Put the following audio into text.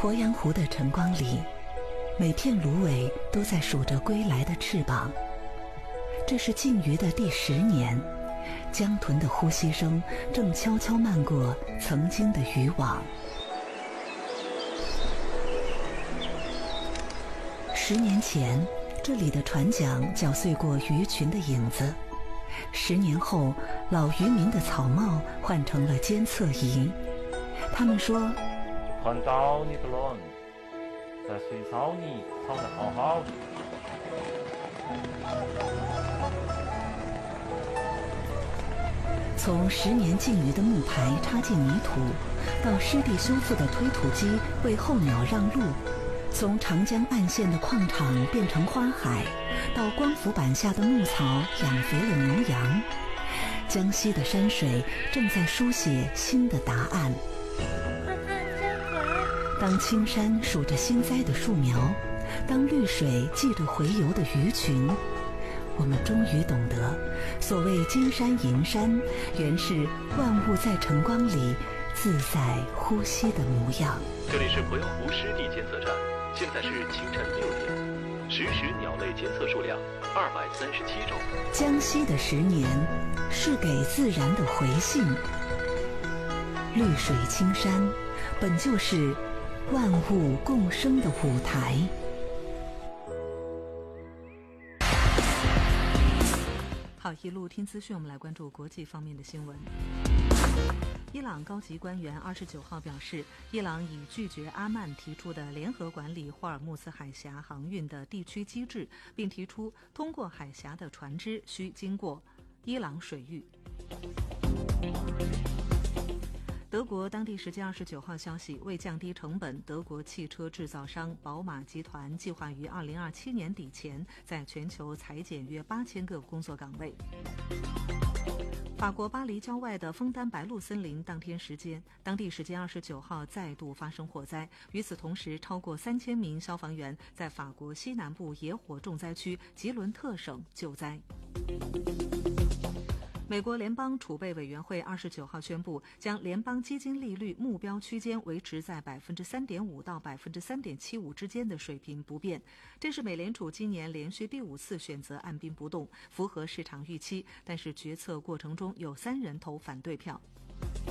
鄱阳湖的晨光里，每片芦苇都在数着归来的翅膀。这是禁渔的第10年，江豚的呼吸声正悄悄漫过曾经的渔网。10年前，这里的船桨搅碎过鱼群的影子。10年后，老渔民的草帽换成了监测仪。他们说： 看到你的人，在水槽里藏得好好的。 从10年禁渔的木牌插进泥土，到湿地修复的推土机为候鸟让路，从长江岸线的矿场变成花海，到光伏板下的牧草养肥了牛羊，江西的山水正在书写新的答案。当青山数着新栽的树苗，当绿水记着回游的鱼群，我们终于懂得，所谓金山银山，原是万物在晨光里自在呼吸的模样。 这里是鄱阳湖湿地监测站，现在是清晨6点，实时鸟类监测数量237种。 江西的10年，是给自然的回信。绿水青山，本就是万物共生的舞台。 好，一路听资讯，我们来关注国际方面的新闻。伊朗高级官员29号表示，伊朗已拒绝阿曼提出的联合管理霍尔木兹海峡航运的地区机制，并提出通过海峡的船只需经过伊朗水域。德国当地时间29号消息，为降低成本，德国汽车制造商宝马集团计划于2027年底前在全球裁减约8000个工作岗位。法国巴黎郊外的枫丹白露森林当地时间29号再度发生火灾，与此同时，超过3000名消防员在法国西南部野火重灾区吉伦特省救灾。美国联邦储备委员会29号宣布，将联邦基金利率目标区间维持在 3.5% 到 3.75% 之间的水平不变。这是美联储今年连续第5次选择按兵不动，符合市场预期，但是决策过程中有3人投反对票。